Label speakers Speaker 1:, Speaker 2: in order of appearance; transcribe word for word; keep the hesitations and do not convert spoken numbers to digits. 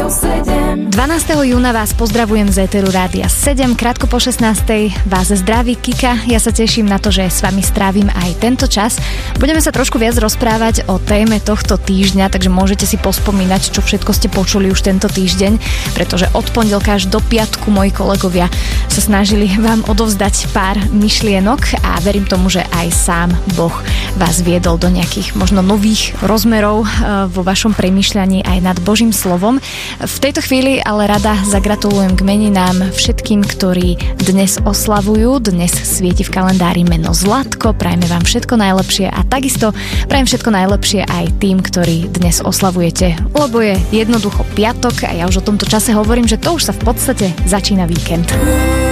Speaker 1: dvanásteho júna vás pozdravujem z éteru Rádia sedem, krátko po šestnástej vás zdraví Kika. Ja sa teším na to, že s vami strávim aj tento čas. Budeme sa trošku viac rozprávať o téme tohto týždňa, takže môžete si pospomínať, čo všetko ste počuli už tento týždeň, pretože od pondelka až do piatku moji kolegovia sa snažili vám odovzdať pár myšlienok a verím tomu, že aj sám Boh vás viedol do nejakých možno nových rozmerov vo vašom premýšľaní aj nad Božím slovom. V tejto chvíli ale rada zagratulujem k meninám všetkým, ktorí dnes oslavujú. Dnes svieti v kalendári meno Zlatko. Prajme vám všetko najlepšie a takisto prajem všetko najlepšie aj tým, ktorí dnes oslavujete, lebo je jednoducho piatok a ja už o tomto čase hovorím, že to už sa v podstate začína víkend.